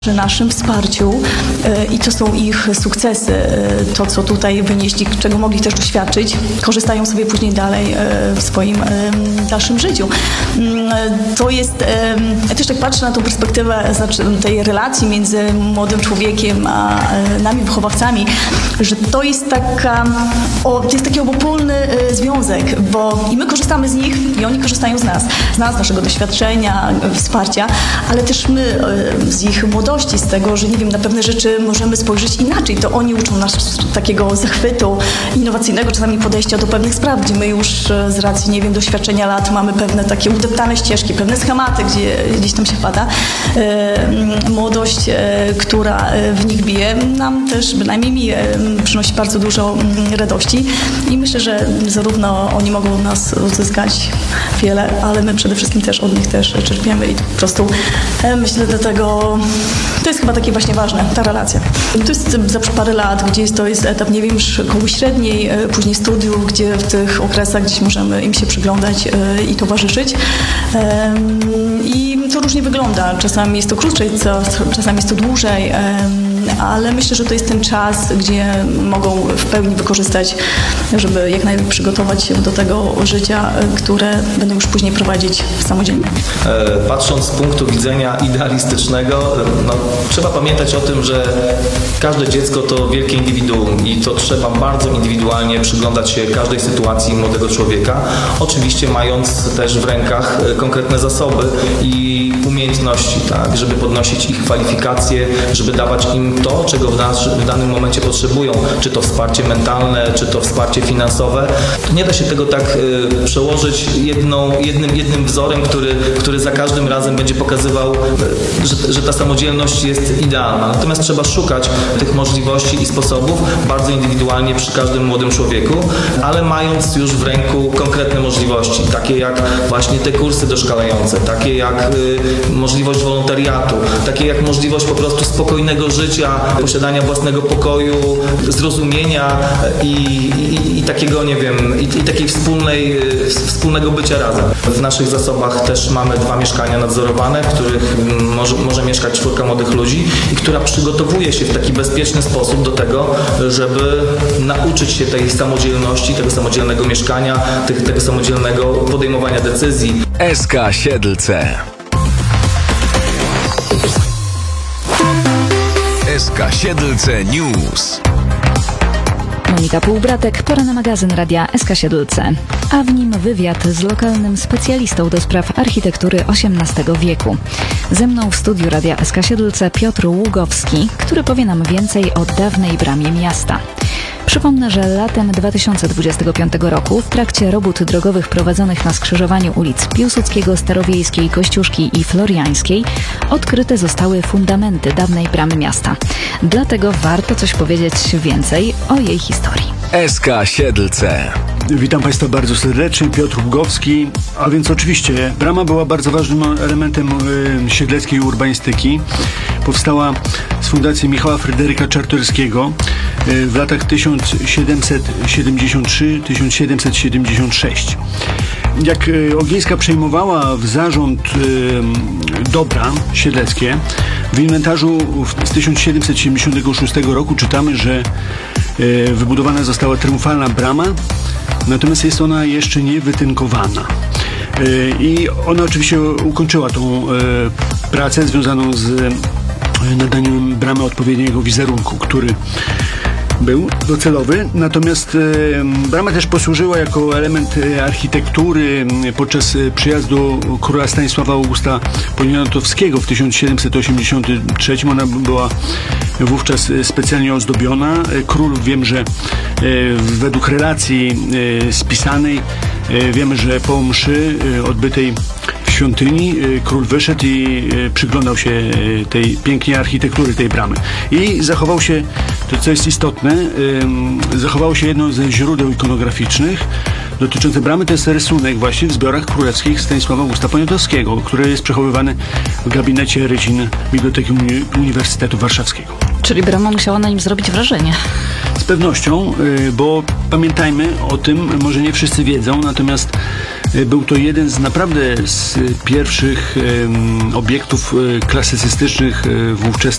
naszym wsparciu i to są ich sukcesy, to co tutaj wynieśli, czego mogli też doświadczyć, korzystają sobie później dalej w swoim dalszym życiu. To jest, ja też tak patrzę na tą perspektywę, znaczy tej relacji między młodym człowiekiem a nami wychowawcami, że to jest taki obopólny związek, bo i my korzystamy z nich i oni korzystają z nas, naszego doświadczenia, wsparcia, ale też my z ich młodości, z tego, że nie wiem, na pewne rzeczy możemy spojrzeć inaczej. To oni uczą nas takiego zachwytu, innowacyjnego czasami podejścia do pewnych spraw, gdzie my już z racji, nie wiem, doświadczenia lat mamy pewne takie udeptane ścieżki, pewne schematy, gdzie gdzieś tam się pada. Młodość, która w nich bije, nam też, bynajmniej mi, przynosi bardzo dużo radości i myślę, że zarówno oni mogą od nas uzyskać wiele, ale my przede wszystkim też od nich też czerpiemy i po prostu myślę, dlatego to jest chyba takie właśnie ważne, ta relacja. To jest za parę lat, gdzie to jest etap, nie wiem, szkoły średniej, później studiów, gdzie w tych okresach gdzieś możemy im się przyglądać i towarzyszyć. I to różnie wygląda. Czasami jest to krótsze, czasami jest to dłużej, ale myślę, że to jest ten czas, gdzie mogą w pełni wykorzystać, żeby jak najlepiej przygotować się do tego życia, które będą już później prowadzić samodzielnie. Patrząc z punktu widzenia idealistycznego, trzeba pamiętać o tym, że każde dziecko to wielkie indywiduum i to trzeba bardzo indywidualnie przyglądać się każdej sytuacji młodego człowieka, oczywiście mając też w rękach konkretne zasoby i umiejętności, tak, żeby podnosić ich kwalifikacje, żeby dawać im to, czego w danym momencie potrzebują, czy to wsparcie mentalne, czy to wsparcie finansowe. Nie da się tego tak przełożyć jednym wzorem, który za każdym razem będzie pokazywał, że ta samodzielność jest idealna. Natomiast trzeba szukać tych możliwości i sposobów bardzo indywidualnie przy każdym młodym człowieku, ale mając już w ręku konkretne możliwości, takie jak właśnie te kursy doszkalające, takie jak możliwość wolontariatu, takie jak możliwość po prostu spokojnego życia, posiadania własnego pokoju, zrozumienia i takiego, nie wiem, i takiej wspólnego bycia razem. W naszych zasobach też mamy 2 mieszkania nadzorowane, w których może mieszkać 4 młodych ludzi i która przygotowuje się w taki bezpieczny sposób do tego, żeby nauczyć się tej samodzielności, tego samodzielnego mieszkania, tego samodzielnego podejmowania decyzji. SK Siedlce. SK Siedlce News. Monika Półbratek, pora na magazyn Radia SK Siedlce, a w nim wywiad z lokalnym specjalistą do spraw architektury XVIII wieku. Ze mną w studiu Radia SK Siedlce Piotr Ługowski, który powie nam więcej o dawnej bramie miasta. Przypomnę, że latem 2025 roku w trakcie robót drogowych prowadzonych na skrzyżowaniu ulic Piłsudskiego, Starowiejskiej, Kościuszki i Floriańskiej odkryte zostały fundamenty dawnej bramy miasta. Dlatego warto coś powiedzieć więcej o jej historii. SK Siedlce. Witam Państwa bardzo serdecznie, Piotr Ługowski. A więc oczywiście brama była bardzo ważnym elementem siedleckiej urbanistyki. Powstała z fundacji Michała Fryderyka Czartoryskiego w latach 1773-1776. Jak Ogińska przejmowała w zarząd dobra siedleckie, w inwentarzu z 1776 roku czytamy, że wybudowana została triumfalna brama, natomiast jest ona jeszcze nie wytynkowana. I ona oczywiście ukończyła tą pracę związaną z nadaniem bramy odpowiedniego wizerunku, który był docelowy, natomiast brama też posłużyła jako element architektury podczas przyjazdu króla Stanisława Augusta Poniatowskiego w 1783. Ona była wówczas specjalnie ozdobiona. Król, wiem, że według relacji spisanej, wiemy, że po mszy odbytej w świątyni król wyszedł i przyglądał się tej pięknej architektury tej bramy. I zachował się, to co jest istotne, zachowało się jedno ze źródeł ikonograficznych dotyczące bramy. To jest rysunek właśnie w zbiorach królewskich Stanisława Augusta Poniatowskiego, który jest przechowywany w gabinecie rycin Biblioteki Uniwersytetu Warszawskiego. Czyli brama musiała na nim zrobić wrażenie. Z pewnością, bo pamiętajmy o tym, może nie wszyscy wiedzą, natomiast był to jeden z naprawdę z pierwszych obiektów klasycystycznych w ówczesnej